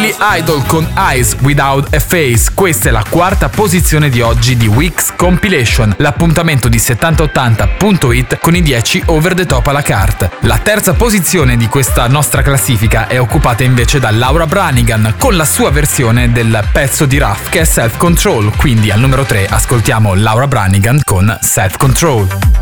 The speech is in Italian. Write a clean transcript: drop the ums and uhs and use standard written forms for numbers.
Billy Idol con Eyes Without a Face. Questa è la quarta posizione di oggi di Weeks Compilation, l'appuntamento di 7080.it con i 10 over the top alla cart. La terza posizione di questa nostra classifica è occupata invece da Laura Branigan con la sua versione del pezzo di Ruff che è Self Control, quindi al numero 3 ascoltiamo Laura Branigan con Self Control.